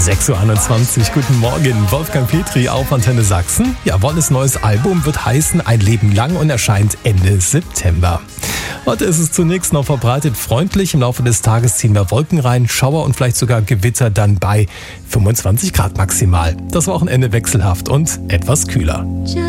6.21 Uhr, guten Morgen. Wolfgang Petri auf Antenne Sachsen. Ja, Wolles neues Album wird heißen Ein Leben lang und erscheint Ende September. Heute ist es zunächst noch verbreitet freundlich. Im Laufe des Tages ziehen wir Wolken rein, Schauer und vielleicht sogar Gewitter dann bei 25 Grad maximal. Das Wochenende wechselhaft und etwas kühler.